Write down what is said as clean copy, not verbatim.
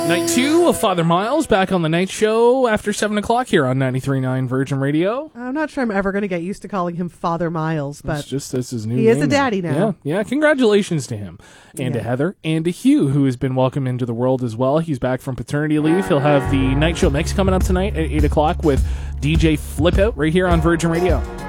Night 2 of Father Miles back on the night show after 7 o'clock here on 93.9 Virgin Radio. I'm not sure I'm ever going to get used to calling him Father Miles, but That's his new he name is a daddy now. Yeah. Congratulations to him and to Heather and to Hugh, who has been welcomed into the world as well. He's back from paternity leave. He'll have the night show mix coming up tonight at 8 o'clock with DJ Flip Out right here on Virgin Radio.